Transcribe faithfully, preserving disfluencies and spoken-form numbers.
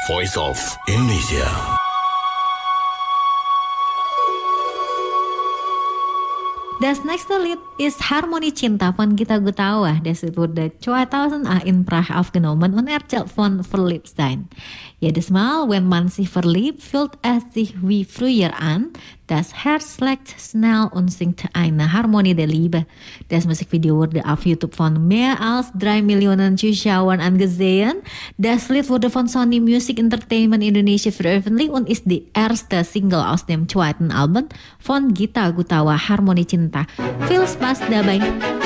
Voice of Indonesia. Das nächste Lied ist Harmonie Cinta von Gita Gutawa. Das wurde zweitausendacht in Prag aufgenommen und erzählt von Verliebtsein. Jedes Mal, wenn man sich verliebt, fühlt es sich wie früher an. Das Herz schlägt schnell und singt eine Harmonie der Liebe. Das Musikvideo wurde auf YouTube von mehr als drei Millionen Zuschauern angesehen. Das Lied wurde von Sony Music Entertainment Indonesia veröffentlicht und ist die erste Single aus dem zweiten Album von Gita Gutawa, Harmonie Cinta. Viel Spaß dabei!